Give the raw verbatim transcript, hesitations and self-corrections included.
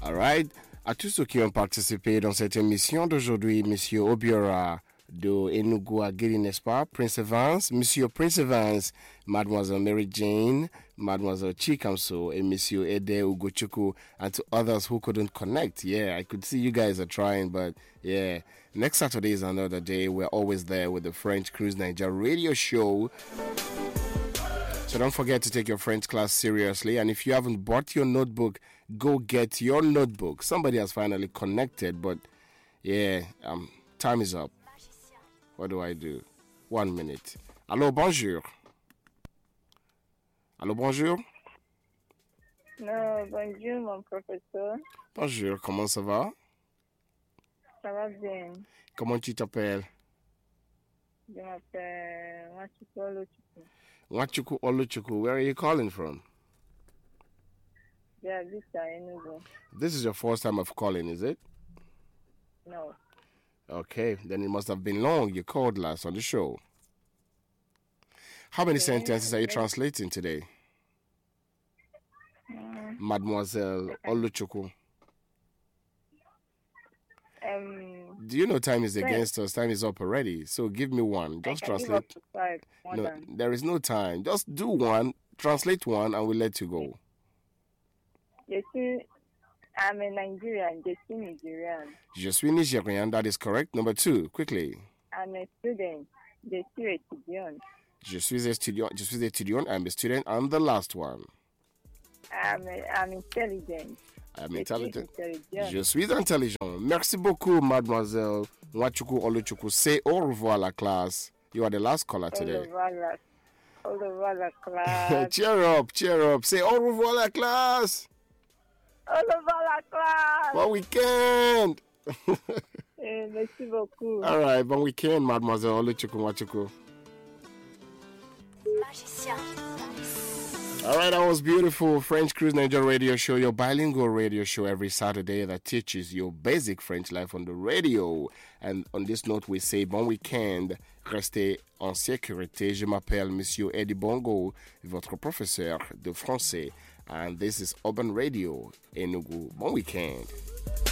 All right. À tous ceux qui ont participé dans cette émission d'aujourd'hui, Monsieur Obiora de Enugu Agiri, n'est-ce pas? Prince Evans, Monsieur Prince Evans, Mademoiselle Mary Jane, Mademoiselle Chikamso, and Monsieur Ede Ugochukwu, and to others who couldn't connect. Yeah, I could see you guys are trying, but yeah. Next Saturday is another day. We're always there with the French Cruise Niger radio show. So don't forget to take your French class seriously. And if you haven't bought your notebook, go get your notebook. Somebody has finally connected, but yeah, um, time is up. What do I do? One minute. Allô, bonjour. Allô, bonjour. Non, bonjour, mon professeur. Bonjour, comment ça va? Ça va bien. Comment tu t'appelles? Je m'appelle Wachuku Olochukwu. Wachuku Olochukwu, where are you calling from? Yeah, this is Enugu. This is your first time of calling, is it? No. Okay, then it must have been long you called last on the show. How many Okay. sentences are you translating today? Mm, Mademoiselle Olochukwu. um, Do you know time is Yes. against us? Time is up already. So give me one. Just I can give translate. up to five. More No, than. there is no time. Just do one, translate one, and we'll let you go. Je suis, I'm a Nigerian. Je suis Nigerian. Je suis Nigerian. That is correct. Number two, quickly. I'm a student. Je suis étudiant. Je suis étudiant. Je suis étudiant. I'm a student. And the last one. I'm, a, I'm intelligent. I'm Je suis intelligent. intelligent. Je suis intelligent. Merci beaucoup, Mademoiselle Wachuku Olochukwu. Say au revoir, la classe. You are the last caller All today. over la, all over la class. Cheer up, cheer up. Say au revoir, la classe. All over la class. Bon weekend. Eh, merci beaucoup. All right, bon weekend, Mademoiselle Olochukwu Wachuku. All right, that was beautiful. French Cruise Niger radio show, your bilingual radio show every Saturday that teaches you basic French life on the radio. And on this note, we say bon weekend. Restez en sécurité. Je m'appelle Monsieur Eddie Bongo, votre professeur de français. And this is Urban Radio, Enugu. Bon weekend.